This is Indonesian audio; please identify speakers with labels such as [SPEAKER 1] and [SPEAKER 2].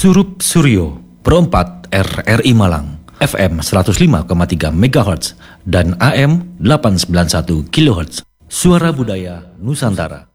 [SPEAKER 1] Surup Suryo, Pro 4 RRI Malang, FM 105,3 MHz dan AM 891 kHz. Suara Budaya Nusantara.